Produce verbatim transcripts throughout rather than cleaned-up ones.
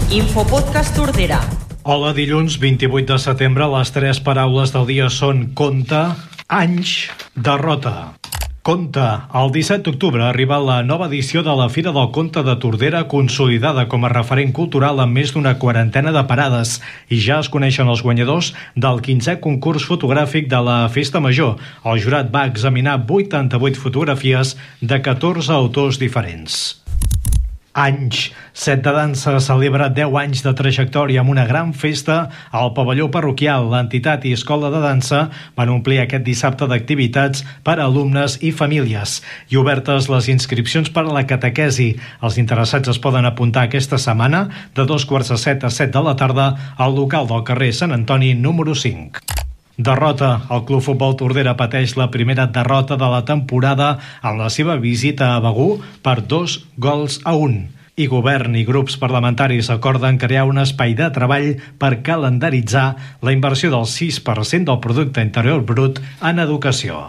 Infopodcast Tordera. Hola, dilluns vint-i-vuit de setembre. Les tres paraules del dia són conte, anys, derrota. Conte. El disset d'octubre arriba la nova edició de la Fira del Conte de Tordera, consolidada com a referent cultural amb més d'una quarantena de parades. I ja es coneixen els guanyadors del quinzè concurs fotogràfic de la Festa Major. El jurat va examinar vuitanta-vuit fotografies de catorze autors diferents. Anys. Set de Dansa celebra deu anys de trajectòria amb una gran festa al pavelló parroquial. L'entitat i escola de dansa van omplir aquest dissabte d'activitats per a alumnes i famílies. I obertes les inscripcions per a la catequesi. Els interessats es poden apuntar aquesta setmana de dos quarts de set a set de la tarda al local del carrer Sant Antoni número cinc. Derrota. El Club Futbol Tordera pateix la primera derrota de la temporada en la seva visita a Begur per dos gols a un. I govern i grups parlamentaris acorden crear un espai de treball per calendaritzar la inversió del sis per cent del producte interior brut en educació.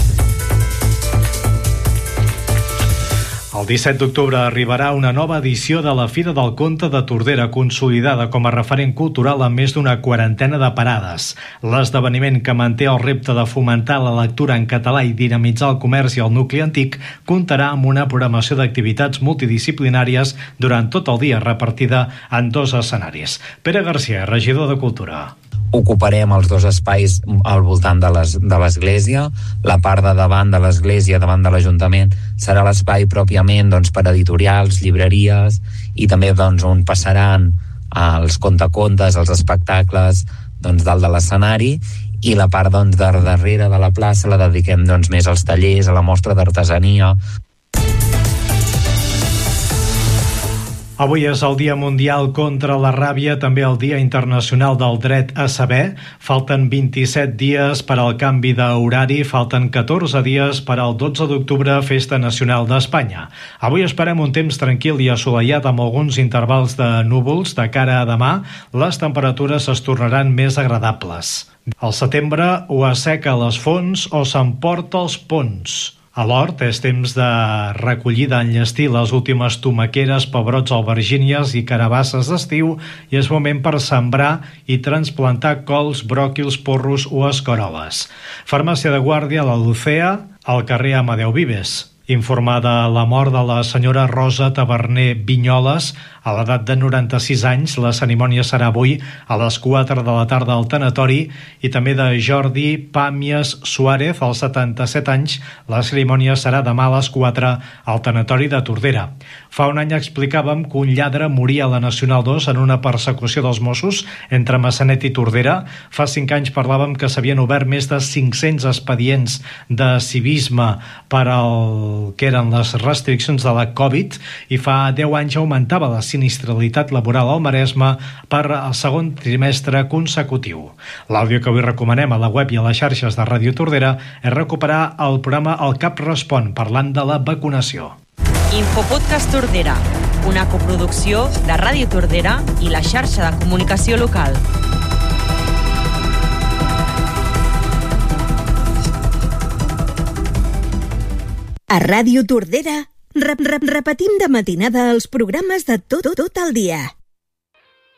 El disset d'octubre arribarà una nova edició de la Fira del Conte de Tordera, consolidada com a referent cultural amb més d'una quarantena de parades. L'esdeveniment, que manté el repte de fomentar la lectura en català i dinamitzar el comerç i el nucli antic, comptarà amb una programació d'activitats multidisciplinàries durant tot el dia, repartida en dos escenaris. Pere Garcia, regidor de Cultura. Ocuparem els dos espais al voltant de les, de l'església. La part de davant de l'església, davant de l'Ajuntament, serà l'espai pròpiament doncs, per editorials, llibreries, i també doncs, on passaran els contacontes, els espectacles doncs, dalt de l'escenari, i la part doncs, de darrere de la plaça la dediquem doncs, més als tallers, a la mostra d'artesania. Avui és el Dia Mundial contra la Ràbia, també el Dia Internacional del Dret a Saber. Falten vint-i-set dies per al canvi d'horari, falten catorze dies per al dotze d'octubre, Festa Nacional d'Espanya. Avui esperem un temps tranquil i assolellat amb alguns intervals de núvols. De cara a demà, les temperatures es tornaran més agradables. El setembre o asseca les fonts o s'emporta els ponts. A l'hort és temps de recollida, enllestir les últimes tomaqueres, pebrots, albergínies i carabasses d'estiu, i és moment per sembrar i transplantar cols, bròquils, porros o escaroles. Farmàcia de Guàrdia, la Lucea, al carrer Amadeu Vives. Informada la mort de la senyora Rosa Taverner Vinyoles, a l'edat de noranta-sis anys. La cerimònia serà avui a les quatre de la tarda al tanatori, i també de Jordi Pàmies Suárez, als setanta-set anys. La cerimònia serà demà a les quatre al tanatori de Tordera. Fa un any explicàvem que un lladre moria a la Nacional dos en una persecució dels Mossos entre Massanet i Tordera. Fa cinc anys parlàvem que s'havien obert més de cinc-cents expedients de civisme per al que eren les restriccions de la Covid, i fa deu anys augmentava la sinistralitat laboral al Maresme per al segon trimestre consecutiu. L'àudio que avui recomanem a la web i a les xarxes de Ràdio Tordera és recuperar el programa El Cap Respon, parlant de la vacunació. Infopodcast Tordera, una coproducció de Ràdio Tordera i la xarxa de comunicació local. A Ràdio Tordera rep, rep, repetim de matinada els programes de tot, tot el dia.